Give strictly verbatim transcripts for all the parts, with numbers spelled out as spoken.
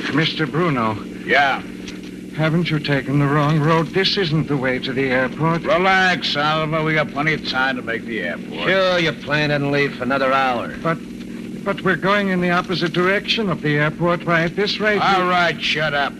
Mister Bruno. Yeah. Haven't you taken the wrong road? This isn't the way to the airport. Relax, Oliver. We got plenty of time to make the airport. Sure, your plane doesn't leave for another hour. But but we're going in the opposite direction of the airport. Why, at this rate... All we... right, shut up.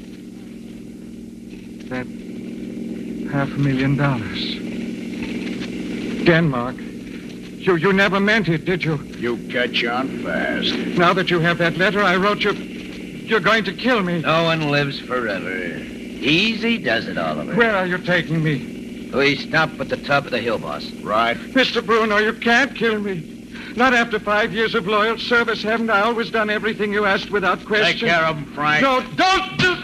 That half a million dollars. Denmark. You you never meant it, did you? You catch on fast. Now that you have that letter I wrote you, you're going to kill me. No one lives forever. Easy does it, Oliver. Where are you taking me? We stop at the top of the hill, boss. Right. Mister Bruno, you can't kill me. Not after five years of loyal service. Haven't I always done everything you asked without question? Take care of him, Frank. No, don't do...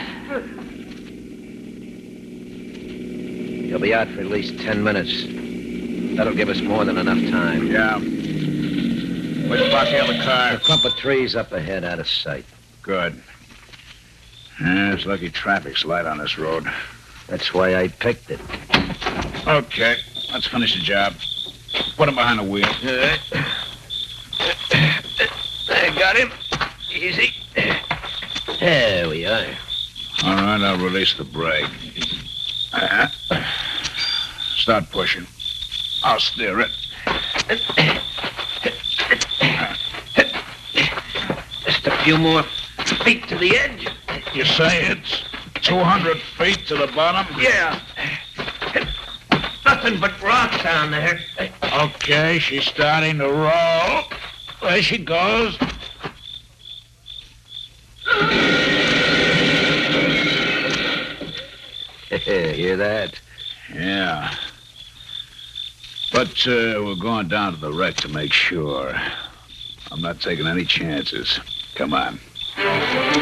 You'll be out for at least ten minutes. That'll give us more than enough time. Yeah. Which park you have the car? A clump of trees up ahead, out of sight. Good. Yeah, it's lucky traffic's light on this road. That's why I picked it. Okay, let's finish the job. Put him behind the wheel. All right. I got him. Easy. There we are. All right, I'll release the brake. Uh, start pushing. I'll steer it. Just a few more feet to the edge. You say it's two hundred feet to the bottom? Yeah. Nothing but rocks down there. Okay, she's starting to roll. There she goes. Hear that? Yeah. But uh, we're going down to the wreck to make sure. I'm not taking any chances. Come on.